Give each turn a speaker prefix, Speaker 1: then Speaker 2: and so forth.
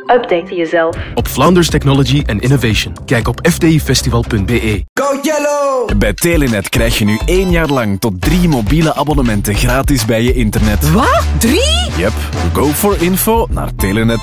Speaker 1: Update jezelf.
Speaker 2: Op Vlaanders Technology and Innovation. Kijk op fdifestival.be.
Speaker 3: Go Yellow!
Speaker 4: Bij Telenet krijg je nu 1 jaar lang tot 3 mobiele abonnementen gratis bij je internet.
Speaker 5: Wat? 3?
Speaker 4: Yep. Go for info naar telenet.